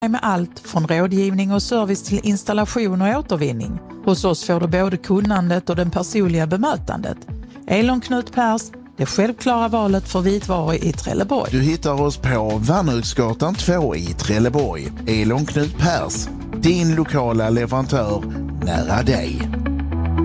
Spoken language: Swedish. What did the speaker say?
med allt från rådgivning och service till installation och återvinning. Hos oss får du både kunnandet och den personliga bemötandet. Elon Knut Pers, det självklara valet för vitvaror i Trelleborg. Du hittar oss på Vannhögsgatan 2 i Trelleborg. Elon Knut Pers, din lokala leverantör nära dig.